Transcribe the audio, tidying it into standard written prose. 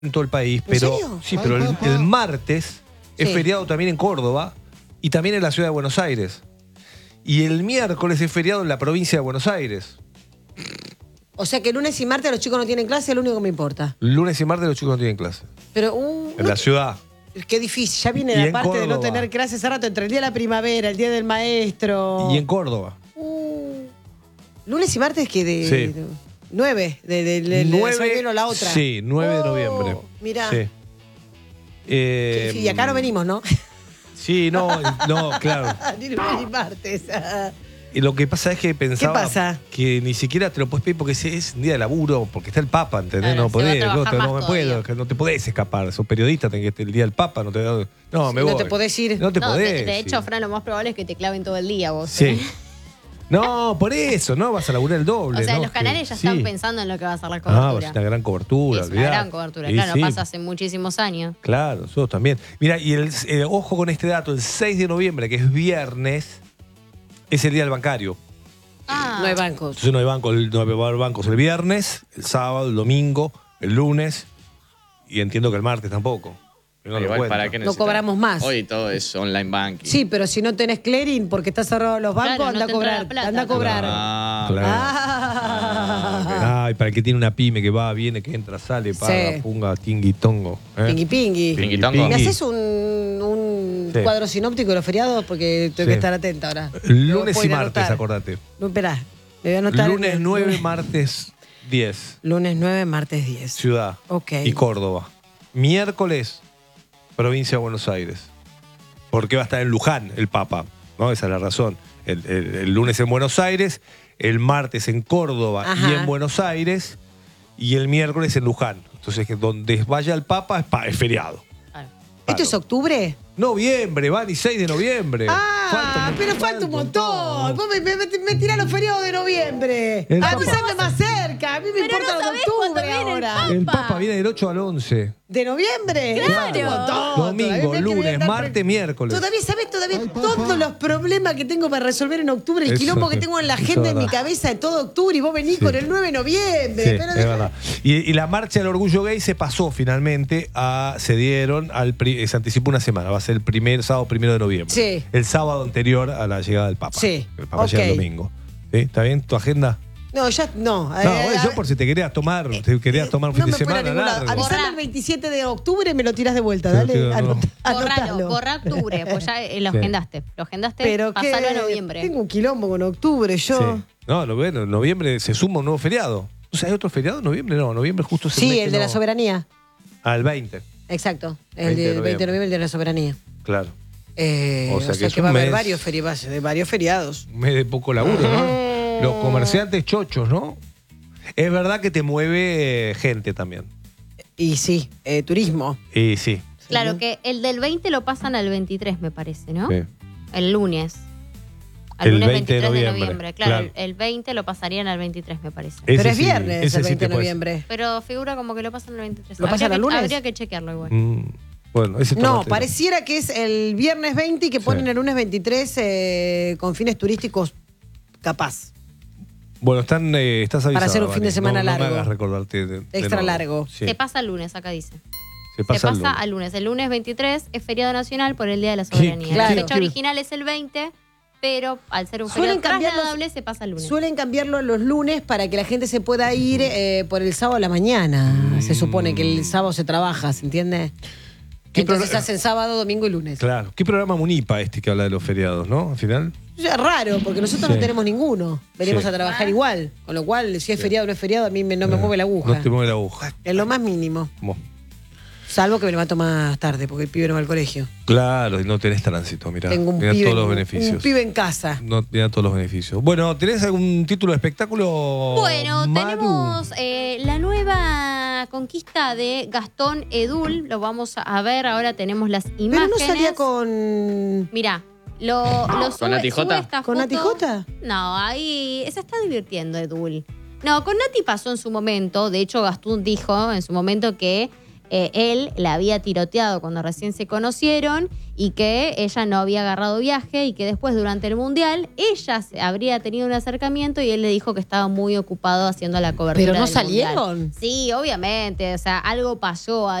en todo el país, ¿En pero serio? sí, Ay, pero papá. el martes es Sí. feriado también en Córdoba y también en la ciudad de Buenos Aires. Y el miércoles es feriado en la provincia de Buenos Aires. O sea que lunes y martes los chicos no tienen clase, es lo único que me importa. Lunes y martes los chicos no tienen clase. Pero, En la ciudad. qué difícil. Ya viene Y la en parte de no Córdoba. tener clases hace rato, entre el día de la primavera, el día del maestro. Y en Córdoba. Lunes y martes que de... Sí. 9, de la semana o la otra. Sí, 9 de noviembre. Mirá. Sí. Y acá no venimos, ¿no? Sí, no, claro. Ni lunes ni martes. Y lo que pasa es que pensaba pasa? que ni siquiera te lo puedes pedir porque es un día de laburo, porque está el Papa, ¿entendés? Claro, no se va a podés, trabajar más no me todavía. puedo, que no te podés escapar. Sos periodista, tenés que estar el día del Papa, no te me No voy. te podés ir. No te No, podés. de hecho, sí. Fran, lo más probable es que te claven todo el día vos. Sí. No, por eso, no vas a laburar el doble. O sea, ¿no? los canales ya Sí. están pensando en lo que va a ser la Ah, cobertura. va a ser una gran cobertura. Es una olvidate. gran cobertura, Sí, claro, sí. pasa hace muchísimos años. Claro, nosotros también. Mira, y ojo con este dato, el 6 de noviembre, que es viernes, es el día del bancario. Ah, No hay bancos. Entonces no hay va a haber bancos el viernes, el sábado, el domingo, el lunes, y entiendo que el martes tampoco. Que no lo Igual, cuentan. ¿para qué No necesitas? cobramos más. Hoy todo es online banking. Sí, pero si no tenés clearing porque está cerrado los bancos, Claro, no anda a te entra cobrar. la plata. Anda a cobrar. Ah, Claro. Ah. Ay, para el que tiene una pyme que va, viene, que entra, sale, paga, Sí. punga, tingui, tongo. ¿eh? Pingui pingui. Pingui tongo. ¿Me haces un Sí. cuadro sinóptico de los feriados? Porque tengo que Sí. estar atenta ahora. Lunes Puedo y ir a martes, anotar. acordate. No, esperá. Me voy a anotar. Lunes en el- 9, martes 10. Lunes 9, martes 10. Ciudad Ok. y Córdoba. Miércoles, provincia de Buenos Aires. Porque va a estar en Luján el Papa, ¿no? Esa es la razón. El lunes en Buenos Aires, el martes en Córdoba Ajá. y en Buenos Aires, y el miércoles en Luján. Entonces, que donde vaya el Papa es feriado. claro. ¿Esto es octubre? Noviembre, van y 6 de noviembre. Pero falta un montón. Vos me tirás los feriados de noviembre. El A mí Papa- se anda más cerca. A mí me Pero importa no los de sabés cuándo octubre viene el ahora. Papa. El Papa viene del 8 al 11. ¿De noviembre? Claro. Falta un montón. Domingo, Todavía me hay que lunes, andar martes, miércoles. Todavía, ¿sabes? Todos los problemas que tengo para resolver en octubre, el Eso- quilombo que tengo en la eso agenda es en mi verdad. cabeza de todo octubre y vos venís Sí. con el 9 de noviembre. Sí, Pero es verdad. Y la marcha del orgullo gay se pasó finalmente se anticipó una semana, va a ser el sábado 1 de noviembre. Sí. El sábado anterior a la llegada del Papa. Sí, El Papa llega el ok. domingo. ¿Sí? ¿Está bien tu agenda? No, ya no. No, yo por si te querías tomar un fin de no semana me fuera a ningún lado. largo. Avisame Borrá. el 27 de octubre y me lo tirás de vuelta. Pero Dale, que no. anotalo. Borra octubre, pues ya lo Sí. agendaste. Lo agendaste, Pero que pasalo a noviembre. tengo un quilombo con octubre, yo. Sí. No, bueno, en noviembre se suma un nuevo feriado. O sea, ¿hay otro feriado en noviembre? No, noviembre justo es Sí, mes el que de la no- soberanía. Al 20, Exacto. 20 de El 20 de noviembre, el de la soberanía. claro. O sea, es que un va a haber mes. varios feriados. Un mes de poco laburo, ¿no? Los comerciantes chochos, ¿no? Es verdad que te mueve gente también. Y sí, turismo. Y sí. Claro que el del 20 lo pasan al 23, me parece, ¿no? Sí. El lunes. Al El lunes 20 de 23 de noviembre, noviembre. Claro, claro. el 20 lo pasarían al 23, me parece. Pero Ese es sí, viernes ese el sí 20 de te puedes- noviembre. Pero figura como que lo pasan al 23. ¿Lo pasan al lunes? Habría que chequearlo igual. Bueno, ese No, tomátelo. pareciera que es el viernes 20 y que ponen el lunes 23 con fines turísticos capaz. Bueno, estás avisado. Para hacer un fin de Vani. semana No largo. me hagas recordarte de Extra nuevo. largo. Sí. Se pasa al lunes, acá dice. Se pasa, Se el pasa lunes. al lunes. El lunes 23 es feriado nacional por el Día de la ¿Qué? Soberanía. Claro. La fecha original es el 20, pero al ser un Suelen feriado cambiarlos- trasladable se pasa al lunes. Suelen cambiarlo a los lunes para que la gente se pueda ir por el sábado a la mañana. Se supone que el sábado se trabaja, ¿se entiende? ¿Qué Entonces programa? hacen sábado, domingo y lunes. Claro. ¿Qué programa Munipa este que habla de los feriados, no? Al final. Es raro, porque nosotros Sí. no tenemos ninguno. Venimos Sí. a trabajar igual. Con lo cual, si es feriado o no es feriado, a mí no me mueve la aguja. No te mueve la aguja. Es lo más mínimo. Como- Salvo que me levanto más tarde, porque el pibe no va al colegio. Claro, y no tenés tránsito, mirá. Tengo un Mirá pibe, todos los beneficios. un pibe en casa. No, mirá todos los beneficios. Bueno, ¿tenés algún título de espectáculo? Bueno, Maru? tenemos la nueva conquista de Gastón Edul. Lo vamos a ver, ahora tenemos las Pero imágenes. no salía con. Mirá, lo sube, Nati Jota? sube esta ¿Con foto. Nati Jota? No, ahí se está divirtiendo Edul. No, con Nati pasó en su momento. De hecho, Gastón dijo en su momento que él la había tiroteado cuando recién se conocieron y que ella no había agarrado viaje y que después durante el Mundial ella habría tenido un acercamiento y él le dijo que estaba muy ocupado haciendo la cobertura ¿Pero no del Mundial. salieron? Sí, obviamente, o sea, algo pasó